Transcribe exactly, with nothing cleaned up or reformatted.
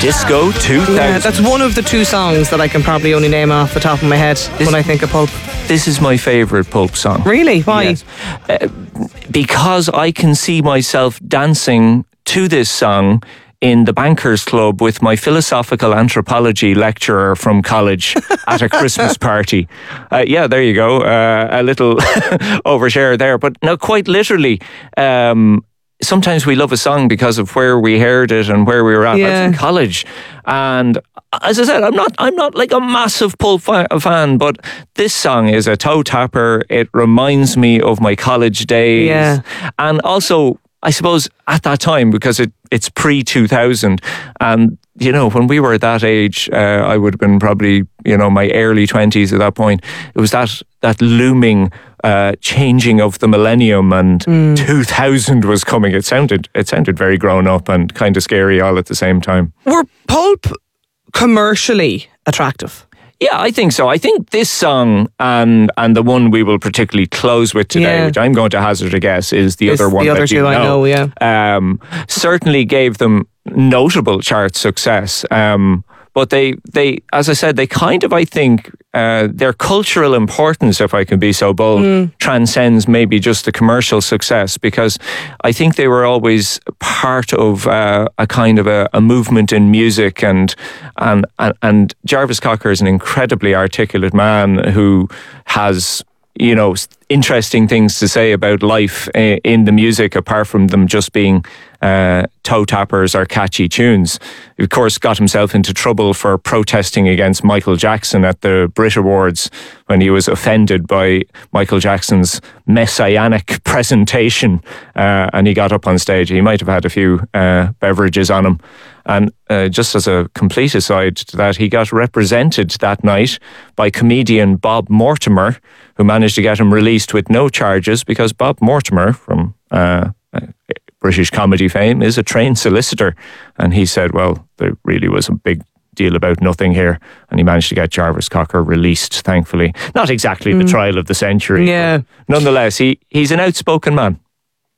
Disco two thousand. Yeah, that's one of the two songs that I can probably only name off the top of my head This- when I think of Pulp. This is my favourite Pulp song. Really? Why? Yes. Uh, because I can see myself dancing to this song in the Bankers Club with my philosophical anthropology lecturer from college at a Christmas party. Uh, yeah, there you go. Uh, a little overshare there. But no, quite literally, um, sometimes we love a song because of where we heard it and where we were at. Yeah. I was in college, and as I said, I'm not I'm not like a massive Pulp fa- fan, but this song is a toe tapper. It reminds me of my college days, Yeah. and also, I suppose at that time, because it, it's pre two thousand, and you know, when we were that age, uh, I would have been probably, you know, my early twenties at that point. It was that that looming uh, changing of the millennium, and two thousand was coming. It sounded it sounded very grown up and kind of scary all at the same time. Were Pulp commercially attractive? Yeah, I think so. I think this song and and the one we will particularly close with today, Yeah. which I'm going to hazard a guess, is the Is other one the other that you two I know, yeah. Um, certainly gave them notable chart success. Um, but they, they, as I said, they kind of, I think, uh, their cultural importance, if I can be so bold, Mm. transcends maybe just the commercial success, because I think they were always part of uh, a kind of a, a movement in music, and, and and and Jarvis Cocker is an incredibly articulate man who has, you know, interesting things to say about life uh, in the music, apart from them just being uh, toe tappers or catchy tunes. He, of course, got himself into trouble for protesting against Michael Jackson at the Brit Awards when he was offended by Michael Jackson's messianic presentation, uh, and he got up on stage. He might have had a few uh, beverages on him. And uh, just as a complete aside to that, he got represented that night by comedian Bob Mortimer, who managed to get him released with no charges, because Bob Mortimer, from uh, uh, British comedy fame, is a trained solicitor. And he said, well, there really was a big deal about nothing here. And he managed to get Jarvis Cocker released, thankfully. Not exactly the trial of the century. Yeah. Nonetheless, he, he's an outspoken man.